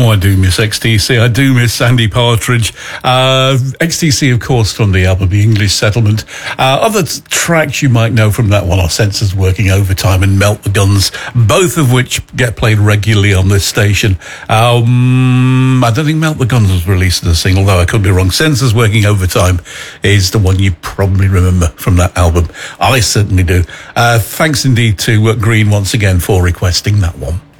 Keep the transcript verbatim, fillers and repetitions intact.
Oh, I do miss X T C. I do miss Sandy Partridge. Uh, X T C, of course, from the album The English Settlement. Uh, other t- tracks you might know from that one are Sensors Working Overtime and Melt the Guns, both of which get played regularly on this station. Um, I don't think Melt the Guns was released as a single, though I could be wrong. Sensors Working Overtime is the one you probably remember from that album. I certainly do. Uh, thanks indeed to uh, Green once again for requesting that one.